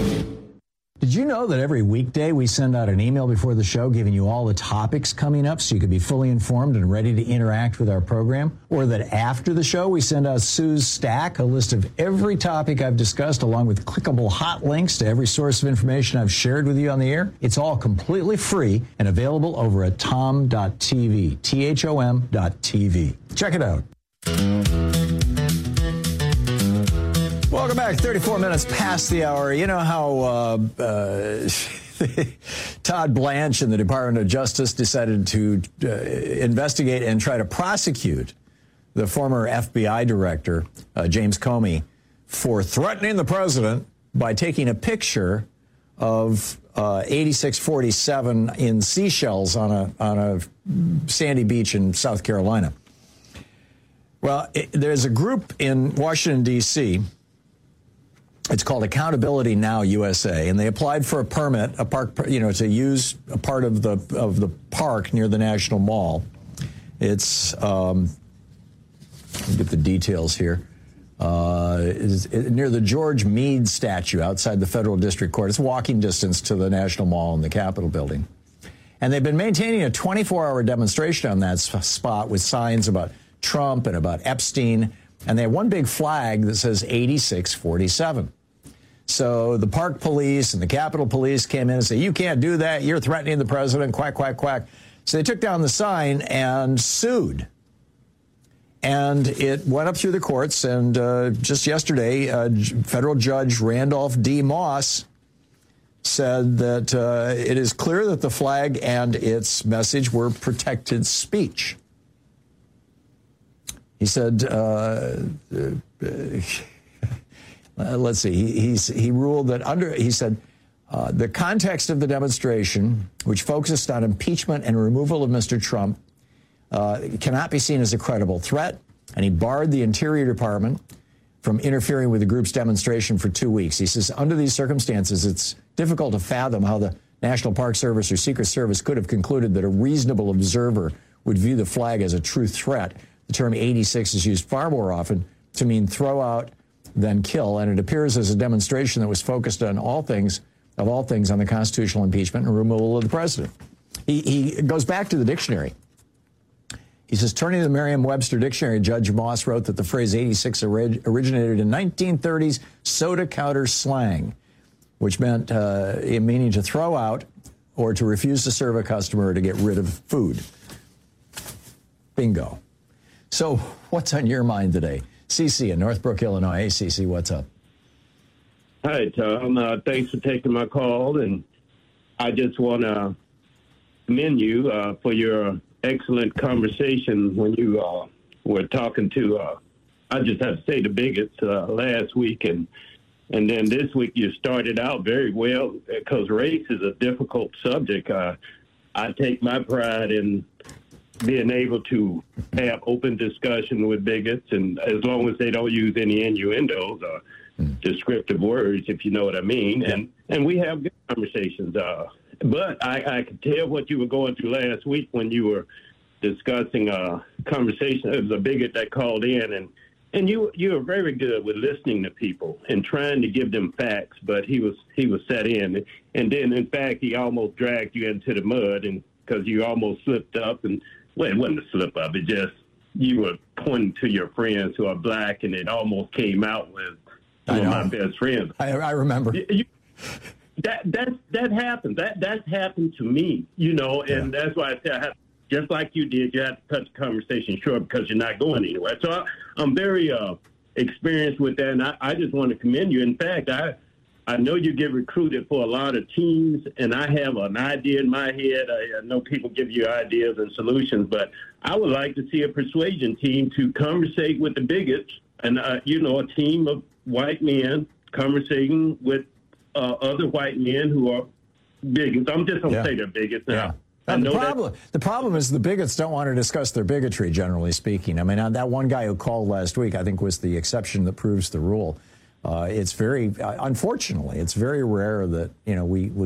Did you know that every weekday we send out an email before the show giving you all the topics coming up so you can be fully informed and ready to interact with our program? Or that after the show we send out Sue's Stack, a list of every topic I've discussed along with clickable hot links to every source of information I've shared with you on the air? It's all completely free and available over at tom.tv, THOM.tv. Check it out. Welcome back. 34 minutes past the hour. You know how Todd Blanche and the Department of Justice decided to investigate and try to prosecute the former FBI director, James Comey, for threatening the president by taking a picture of 8647 in seashells on a sandy beach in South Carolina. Well, there's a group in Washington, D.C., it's called Accountability Now USA, and they applied for a permit, a park, to use a part of the park near the National Mall. It's let me get the details here. It's near the George Meade statue outside the Federal District Court. It's walking distance to the National Mall and the Capitol building. And they've been maintaining a 24-hour demonstration on that spot with signs about Trump and about Epstein. And they have one big flag that says 8647. So the park police and the Capitol police came in and said, you can't do that. You're threatening the president. Quack, quack, quack. So they took down the sign and sued. And it went up through the courts. And just yesterday, federal judge Randolph D. Moss said that it is clear that the flag and its message were protected speech. He said, let's see, he ruled that the context of the demonstration, which focused on impeachment and removal of Mr. Trump, cannot be seen as a credible threat. And he barred the Interior Department from interfering with the group's demonstration for 2 weeks. He says, under these circumstances, it's difficult to fathom how the National Park Service or Secret Service could have concluded that a reasonable observer would view the flag as a true threat. The term 86 is used far more often to mean throw out than kill, and it appears as a demonstration that was focused on all things on the constitutional impeachment and removal of the president. He goes back to the dictionary. He says, turning to the Merriam-Webster dictionary, Judge Moss wrote that the phrase 86 originated in 1930s soda counter slang, which meant meaning to throw out or to refuse to serve a customer or to get rid of food. Bingo. So what's on your mind today? CC in Northbrook, Illinois. Hey, CC, what's up? Hi, Tom. Thanks for taking my call. And I just want to commend you for your excellent conversation when you were talking to, I just have to say, the bigots last week. And then this week you started out very well because race is a difficult subject. I take my pride in being able to have open discussion with bigots, and as long as they don't use any innuendos or descriptive words, if you know what I mean. And we have good conversations. But I could tell what you were going through last week when you were discussing a conversation. It was a bigot that called in, and you were very good with listening to people and trying to give them facts, but he was set in. And then, in fact, he almost dragged you into the mud, and because you almost slipped up. And well, it wasn't a slip up. It just, you were pointing to your friends who are black, and it almost came out with one of my best friends. I remember. That happened. That's happened to me, and that's why I said, just like you did, you had to cut the conversation short because you're not going anywhere. So I'm very experienced with that, and I just want to commend you. In fact, I know you get recruited for a lot of teams, and I have an idea in my head. I know people give you ideas and solutions, but I would like to see a persuasion team to conversate with the bigots and, a team of white men conversating with other white men who are bigots. I'm just going to say they're bigots now. Yeah. The problem is the bigots don't want to discuss their bigotry, generally speaking. I mean, that one guy who called last week, I think, was the exception that proves the rule. It's very, unfortunately, it's very rare that, we